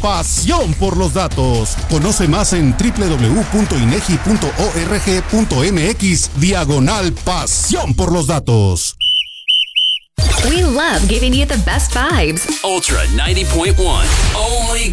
pasión por los datos. Conoce más en www.inegi.org.mx/pasión por los datos. We love giving you the best vibes. Ultra 90.1. Only